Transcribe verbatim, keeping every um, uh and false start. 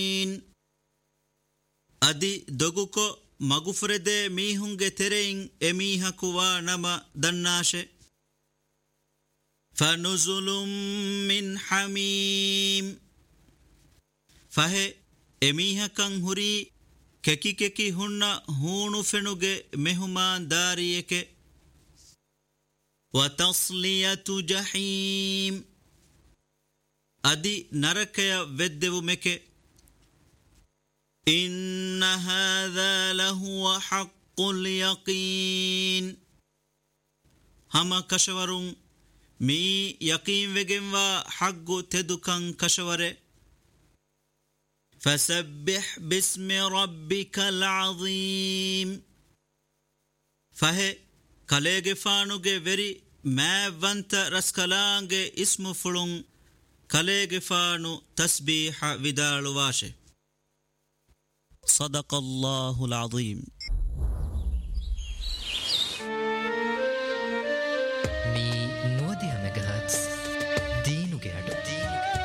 ಅದಿ ದೊಗುಕೊ ಮಗುಫುರೆದೆ ಮೀಹುಂಗೆ ತೆರೆಯಿಂ ಎಮೀಹಕುವಾ ನಮ ದನ್ನಾಶೆ ಫನುಜುಲುಂ ಮಿನ್ ಹಮೀಮ್ ಫಹೆ ಎಮೀಹಕಂ ಹುರಿ ಕೆಕಿ ಕೆಕಿ ಹುಣ್ಣ ಹೂಣು ಫೆಣುಗೆ ಮೆಹುಮಾನ್ ದಾರಿಯಕೆ ವತಸ್ಲಿಯತು ಜಹೀಮ್ ಅದಿ ನರಕಯ ವೆದ್ದೆವು ಮೆಕೆ ಇನ್ನ ಹಾದಾ ಲಹುವ ಹಕ್ಕುಲ್ ಯಕೀನ್ ಹಮ ಕಶವರುಂ ಮೀ ಯಕೀನ್ ವೆಗೆಂವಾ ಹಗ್ಗು ತೆದುಕಂ ಕಶವರೆ فسبح باسم ربك العظيم فهي كاليغي فانوغي وري ما وانت رسكلانغي اسم فلون كاليغي فانو تسبيح ودالو واشي صدق الله العظيم